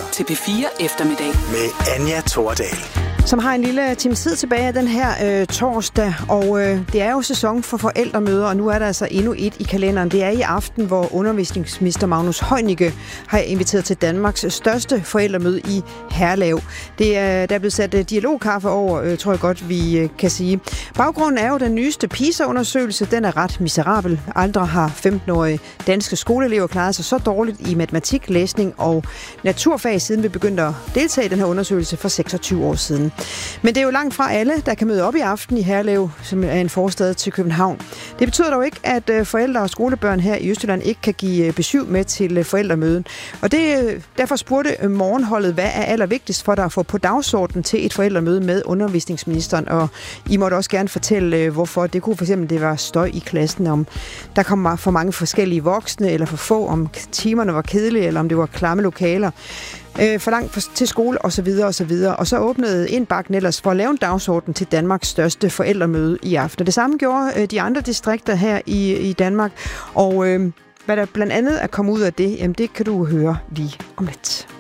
til P4 Eftermiddag med Anja Thordal. Som har en lille times tid tilbage af den her torsdag, og det er jo sæson for forældremøder, og nu er der altså endnu et i kalenderen. Det er i aften, hvor undervisningsminister Magnus Heunicke har inviteret til Danmarks største forældremøde i Herlev. Der er blevet sat dialogkaffe over, tror jeg godt, vi kan sige. Baggrunden er jo den nyeste PISA-undersøgelse. Den er ret miserabel. Aldrig har 15-årige danske skoleelever klaret sig så dårligt i matematik, læsning og naturfag, siden vi begyndte at deltage i den her undersøgelse for 26 år siden. Men det er jo langt fra alle, der kan møde op i aften i Herlev, som er en forstad til København. Det betyder dog ikke, at forældre og skolebørn her i Østjylland ikke kan give besøg med til forældremøden. Og derfor spurgte morgenholdet, hvad er allervigtigst for dig at få på dagsordenen til et forældremøde med undervisningsministeren. Og I måtte også gerne fortælle, hvorfor. Det kunne fx det var støj i klassen, om der kom for mange forskellige voksne, eller for få, om timerne var kedelige, eller om det var klamme lokaler. For langt til skole osv. osv. Og så åbnede indbakken ellers for at lave en dagsorden til Danmarks største forældremøde i aften. Det samme gjorde de andre distrikter her i Danmark. Og hvad der blandt andet er kommet ud af det, jamen det kan du høre lige om lidt.